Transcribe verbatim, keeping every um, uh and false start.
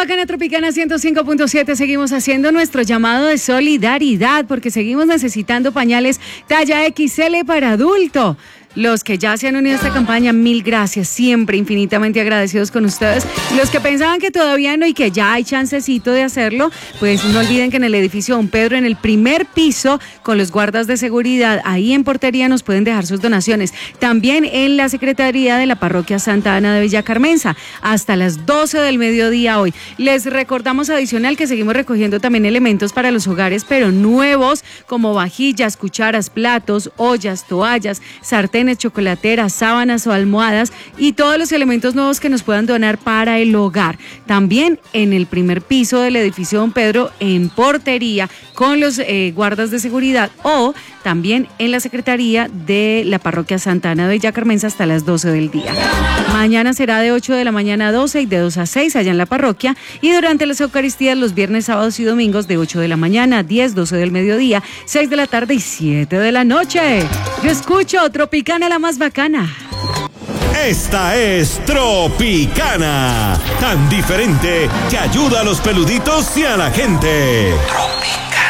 Bacana Tropicana ciento cinco punto siete. Seguimos haciendo nuestro llamado de solidaridad porque seguimos necesitando pañales talla equis ele para adulto. Los que ya se han unido a esta campaña, mil gracias, siempre infinitamente agradecidos con ustedes. Los que pensaban que todavía no y que ya hay chancecito de hacerlo, pues no olviden que en el edificio Don Pedro, en el primer piso, con los guardas de seguridad, ahí en portería nos pueden dejar sus donaciones. También en la Secretaría de la Parroquia Santa Ana de Villa Carmenza, hasta las doce del mediodía hoy. Les recordamos adicional que seguimos recogiendo también elementos para los hogares, pero nuevos, como vajillas, cucharas, platos, ollas, toallas, sartenes, chocolateras, sábanas o almohadas y todos los elementos nuevos que nos puedan donar para el hogar. También en el primer piso del edificio Don Pedro, en portería, con los eh, guardas de seguridad, o también en la Secretaría de la Parroquia Santa Ana de Villa Carmenza hasta las doce del día. Mañana será de ocho de la mañana a doce y de dos a seis allá en la parroquia, y durante las Eucaristías los viernes, sábados y domingos de ocho de la mañana a diez, doce del mediodía, seis de la tarde y siete de la noche. Yo escucho Tropicana, la más bacana. Esta es Tropicana, tan diferente que ayuda a los peluditos y a la gente. Tropicana.